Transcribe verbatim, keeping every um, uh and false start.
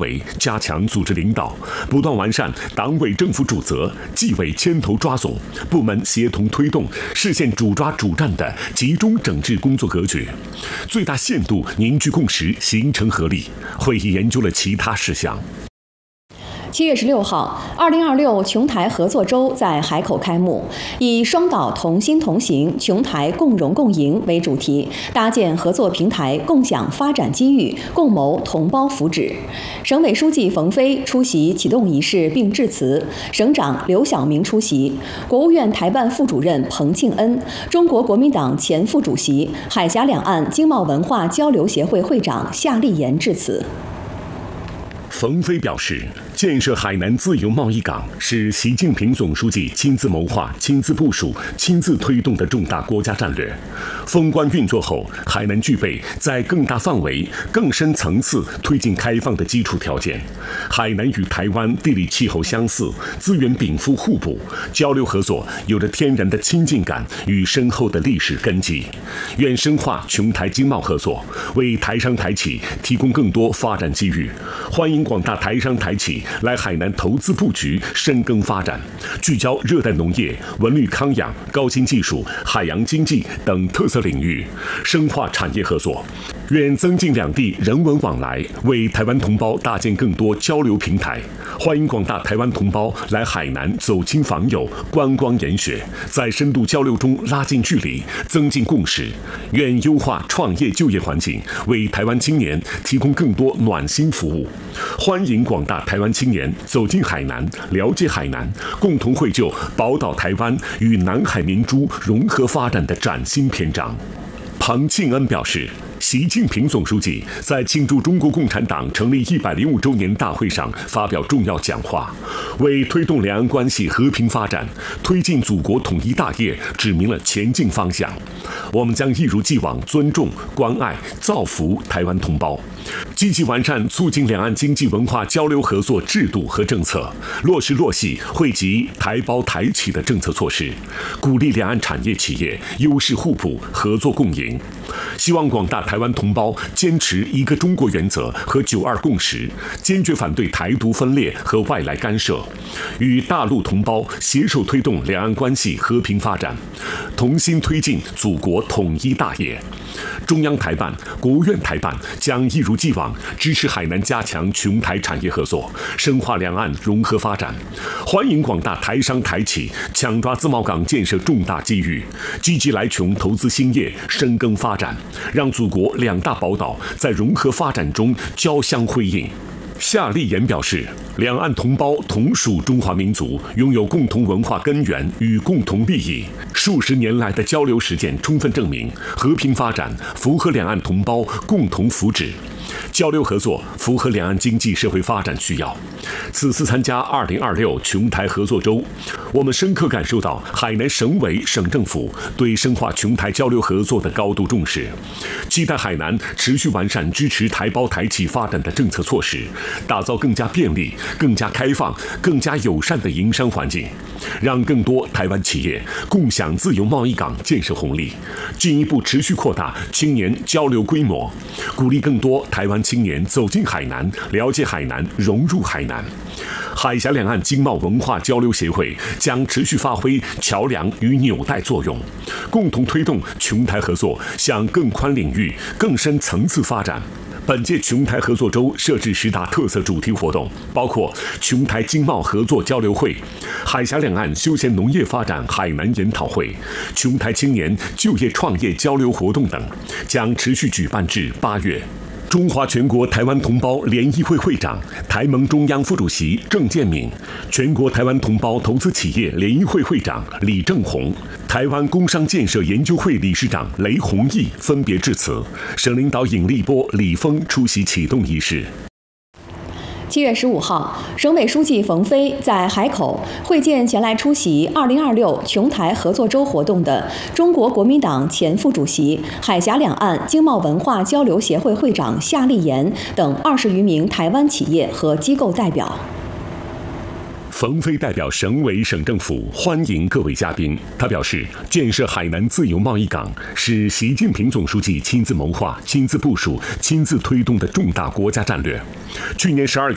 围，加强组织领导，不断完善党委政府主责、纪委牵头抓总、部门协同推动，实现主抓主战的集中整治工作格局，最大限度凝聚共识，形成合力。会议研究了其他事项。 七月十六号，二零二六琼台合作周在海口开幕，以“双岛同心同行，琼台共荣共赢”为主题，搭建合作平台，共享发展机遇，共谋同胞福祉。省委书记冯飞出席启动仪式并致辞，省长刘晓明出席，国务院台办副主任彭庆恩、中国国民党前副主席、海峡两岸经贸文化交流协会会长夏立言致辞。 冯飞表示，建设海南自由贸易港是习近平总书记亲自谋划、亲自部署、亲自推动的重大国家战略。封关运作后，海南具备在更大范围、更深层次推进开放的基础条件。海南与台湾地理气候相似，资源禀赋互补，交流合作有着天然的亲近感与深厚的历史根基。愿深化琼台经贸合作，为台商台企提供更多发展机遇。欢迎广大台商台企来海南投资布局、深耕发展，聚焦热带农业、文旅康养、高新技术、海洋经济等特色领域，深化产业合作。愿增进两地人文往来，为台湾同胞搭建更多交流平台。欢迎广大台湾同胞来海南走亲访友、观光研学，在深度交流中拉近距离，增进共识。愿优化创业就业环境，为台湾青年提供更多暖心服务。欢迎广大台湾青年走进海南，了解海南，共同绘就宝岛台湾与南海明珠融合发展的崭新篇章。彭庆恩表示，习近平总书记在庆祝中国共产党成立一百零五周年大会上发表重要讲话，为推动两岸关系和平发展、推进祖国统一大业指明了前进方向。我们将一如既往尊重、关爱、造福台湾同胞，积极完善促进两岸经济文化交流合作制度和政策，落实落细惠及台胞台企的政策措施，鼓励两岸产业企业优势互补、合作共赢。希望广大台湾同胞坚持一个中国原则和九二共识，坚决反对台独分裂和外来干涉，与大陆同胞携手推动两岸关系和平发展，同心推进祖国统一大业。中央台办、国务院台办将一如既往支持海南加强琼台产业合作，深化两岸融合发展。欢迎广大台商台企抢抓自贸港建设重大机遇，积极来琼投资兴业、深耕发展，让祖国两大宝岛在融合发展中交相辉映。夏立言表示，两岸同胞同属中华民族，拥有共同文化根源与共同利益。数十年来的交流实践充分证明，和平发展符合两岸同胞共同福祉，交流合作符合两岸经济社会发展需要。此次参加二零二六琼台合作周，我们深刻感受到海南省委、省政府对深化琼台交流合作的高度重视，期待海南持续完善支持台胞台企发展的政策措施，打造更加便利、更加开放、更加友善的营商环境，让更多台湾企业共享自由贸易港建设红利，进一步持续扩大青年交流规模，鼓励更多台湾青年走进海南，了解海南，融入海南。海峡两岸经贸文化交流协会将持续发挥桥梁与纽带作用，共同推动琼台合作向更宽领域、更深层次发展。本届琼台合作周设置十大特色主题活动，包括琼台经贸合作交流会、海峡两岸休闲农业发展海南研讨会、琼台青年就业创业交流活动等，将持续举办至八月。中华全国台湾同胞联谊会会长、台盟中央副主席郑建敏，全国台湾同胞投资企业联谊会会长李正宏，台湾工商建设研究会理事长雷宏毅分别致辞，省领导尹立波、李峰出席启动仪式。 七月十五号，省委书记冯飞在海口会见前来出席二零二六琼台合作周活动的中国国民党前副主席、海峡两岸经贸文化交流协会会长夏立言等二十余名台湾企业和机构代表。 冯飞代表省委、省政府欢迎各位嘉宾。他表示，建设海南自由贸易港是习近平总书记亲自谋划、亲自部署、亲自推动的重大国家战略。去年十二月